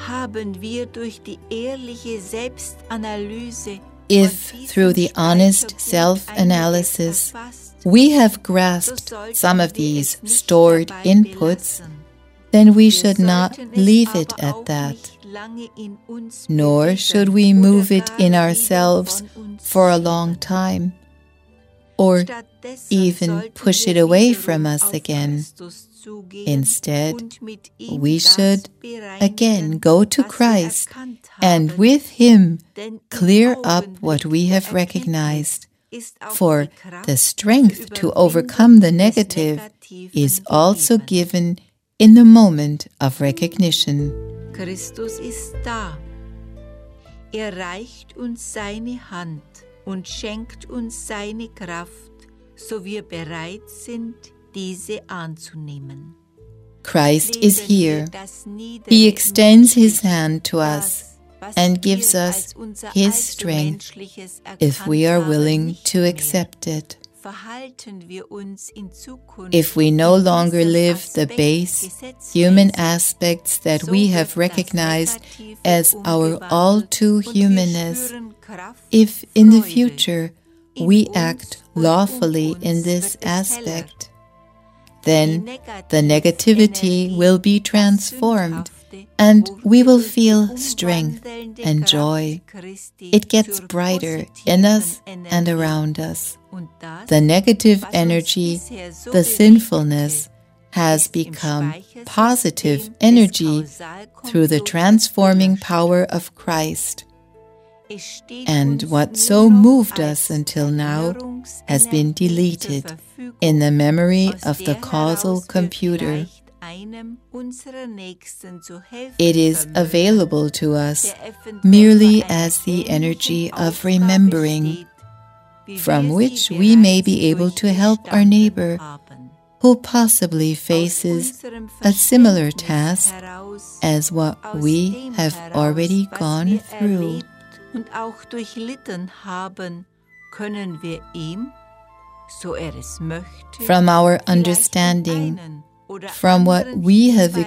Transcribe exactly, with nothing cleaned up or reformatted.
haben wir durch die ehrliche Selbstanalyse If, through the honest self-analysis, we have grasped some of these stored inputs, then we should not leave it at that, nor should we move it in ourselves for a long time, or even push it away from us again. Instead, we should again go to Christ and with Him clear up what we have recognized, for the strength to overcome the negative is also given in the moment of recognition. Christus ist da. Er reicht uns seine Hand und schenkt uns seine Kraft, so wir bereit sind, diese anzunehmen. Christ is here. He extends His hand to us and gives us His strength if we are willing to accept it. If we no longer live the base, human aspects that we have recognized as our all-too-humanness, if in the future we act lawfully in this aspect, then the negativity will be transformed and we will feel strength and joy. It gets brighter in us and around us. The negative energy, the sinfulness, has become positive energy through the transforming power of Christ. And what so moved us until now has been deleted in the memory of the causal computer. It is available to us merely as the energy of remembering, from which we may be able to help our neighbor who possibly faces a similar task as what we have already gone through. Und auch durchlitten haben, können wir ihm, so er es möchte, from our understanding, from what we have